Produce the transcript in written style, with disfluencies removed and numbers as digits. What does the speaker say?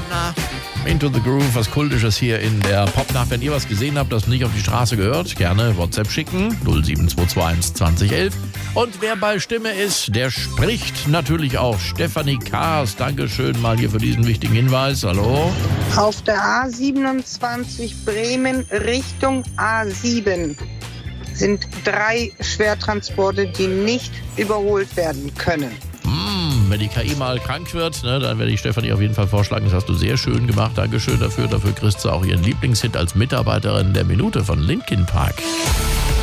Nirvana. Into the Groove, was Kultisches hier in der Popnacht. Wenn ihr was gesehen habt, das nicht auf die Straße gehört, gerne WhatsApp schicken, 07221 2011. Und wer bei Stimme ist, der spricht natürlich auch. Stefanie Kaas, Dankeschön mal hier für diesen wichtigen Hinweis. Hallo. Auf der A27 Bremen Richtung A7 sind 3 Schwertransporte, die nicht überholt werden können. Wenn die KI mal krank wird, ne, dann werde ich Stefanie auf jeden Fall vorschlagen. Das hast du sehr schön gemacht. Dankeschön dafür. Dafür kriegst du auch ihren Lieblingshit als Mitarbeiterin der Minute von Linkin Park.